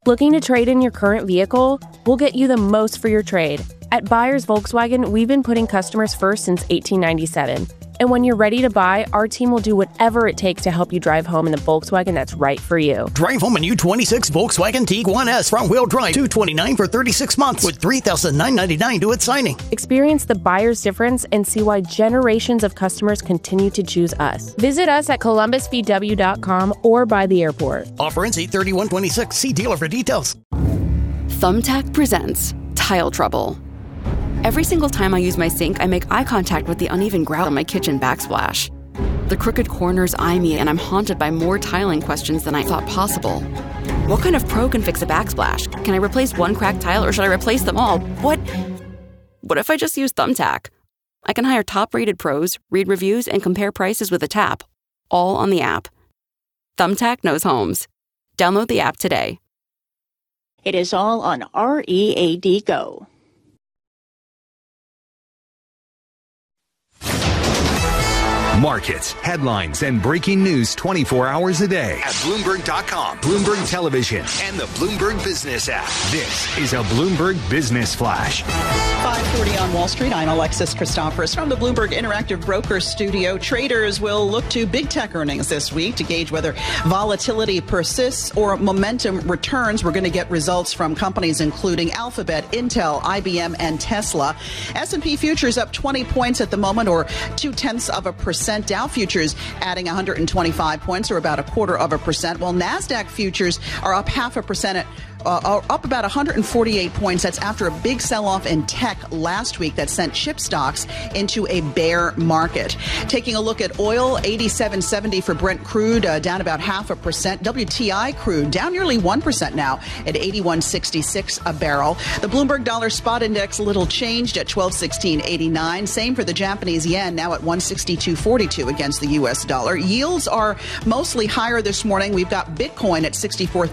Looking to trade in your current vehicle? We'll get you the most for your trade. At Buyers Volkswagen, we've been putting customers first since 1897. And when you're ready to buy, our team will do whatever it takes to help you drive home in the Volkswagen that's right for you. Drive home a new 26 Volkswagen Tiguan S front-wheel drive, $229 for 36 months with $3,999 due at signing. Experience the buyer's difference and see why generations of customers continue to choose us. Visit us at columbusvw.com or by the airport. Offer ends 8/31/26. See dealer for details. Thumbtack presents Tile Trouble. Every single time I use my sink, I make eye contact with the uneven grout on my kitchen backsplash. The crooked corners eye me, and I'm haunted by more tiling questions than I thought possible. What kind of pro can fix a backsplash? Can I replace one cracked tile, or should I replace them all? What if I just use Thumbtack? I can hire top-rated pros, read reviews, and compare prices with a tap, all on the app. Thumbtack knows homes. Download the app today. It is all on READ Go. Markets, headlines, and breaking news 24 hours a day at Bloomberg.com, Bloomberg Television, and the Bloomberg Business app. This is a Bloomberg Business Flash. 5:40 on Wall Street. I'm Alexis Christoforous from the Bloomberg Interactive Brokers Studio. Traders will look to big tech earnings this week to gauge whether volatility persists or momentum returns. We're going to get results from companies including Alphabet, Intel, IBM, and Tesla. S&P futures up 20 points at the moment, or 0.2%. Dow futures adding 125 points, or about 0.25%, while NASDAQ futures are up 0.5%, up about 148 points. That's after a big sell-off in tech last week that sent chip stocks into a bear market. Taking a look at oil, 87.70 for Brent crude, down about 0.5%. WTI crude down nearly 1% now at 81.66 a barrel. The Bloomberg Dollar Spot Index a little changed at 1216.89. Same for the Japanese yen, now at 162.42 against the U.S. dollar. Yields are mostly higher this morning. We've got Bitcoin at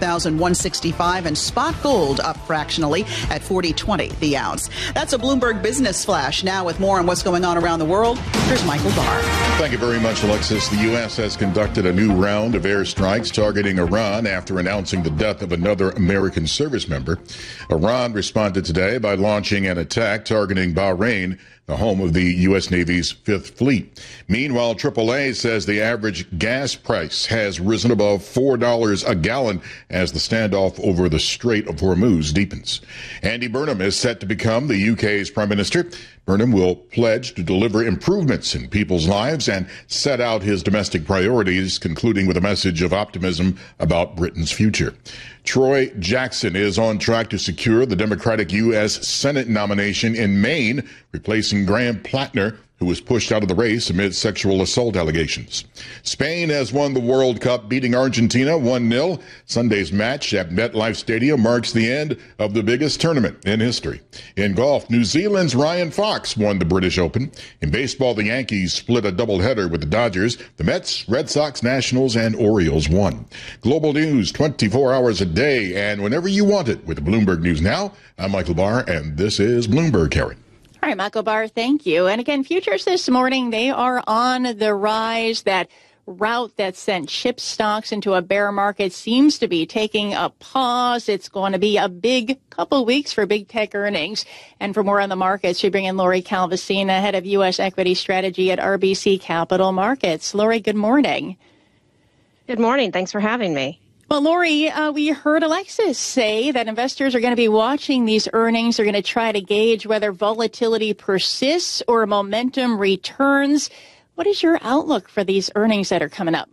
64,165 and spot gold up fractionally at 40.20 the ounce. That's a Bloomberg Business Flash. Now with more on what's going on around the world, here's Michael Barr. Thank you very much, Alexis. The U.S. has conducted a new round of airstrikes targeting Iran after announcing the death of another American service member. Iran responded today by launching an attack targeting Bahrain, the home of the U.S. Navy's Fifth Fleet. Meanwhile, AAA says the average gas price has risen above $4 a gallon as the standoff over the Strait of Hormuz deepens. Andy Burnham is set to become the UK's Prime Minister. Burnham will pledge to deliver improvements in people's lives and set out his domestic priorities, concluding with a message of optimism about Britain's future. Troy Jackson is on track to secure the Democratic U.S. Senate nomination in Maine, replacing Graham Plattner, who was pushed out of the race amid sexual assault allegations. Spain has won the World Cup, beating Argentina 1-0. Sunday's match at MetLife Stadium marks the end of the biggest tournament in history. In golf, New Zealand's Ryan Fox won the British Open. In baseball, the Yankees split a doubleheader with the Dodgers. The Mets, Red Sox, Nationals, and Orioles won. Global news 24 hours a day and whenever you want it with the Bloomberg News Now. I'm Michael Barr, and this is Bloomberg, Karen. All right, Michael Barr, thank you. And again, futures this morning, they are on the rise. That route that sent chip stocks into a bear market seems to be taking a pause. It's going to be a big couple weeks for big tech earnings. And for more on the markets, we bring in Lori Calvasina, head of U.S. equity strategy at RBC Capital Markets. Lori, good morning. Good morning. Thanks for having me. Well, Lori, we heard Alexis say that investors are going to be watching these earnings. They're going to try to gauge whether volatility persists or momentum returns. What is your outlook for these earnings that are coming up?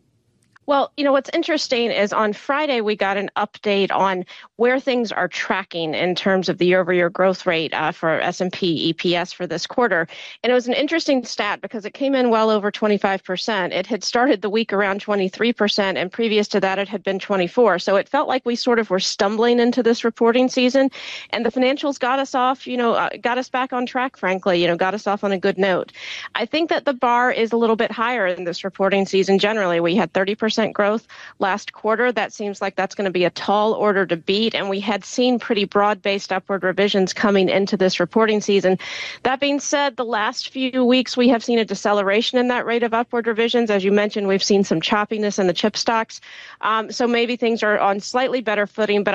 Well, you know, what's interesting is on Friday, we got an update on where things are tracking in terms of the year-over-year growth rate for S&P EPS for this quarter. And it was an interesting stat because it came in well over 25%. It had started the week around 23%, and previous to that, it had been 24%. So it felt like we sort of were stumbling into this reporting season, and the financials got us off, got us back on track, frankly, got us off on a good note. I think that the bar is a little bit higher in this reporting season generally. We had 30% growth last quarter. That seems like that's going to be a tall order to beat, and we had seen pretty broad-based upward revisions coming into this reporting season. That being said, the last few weeks we have seen a deceleration in that rate of upward revisions. As you mentioned, we've seen some choppiness in the chip stocks. So maybe things are on slightly better footing, but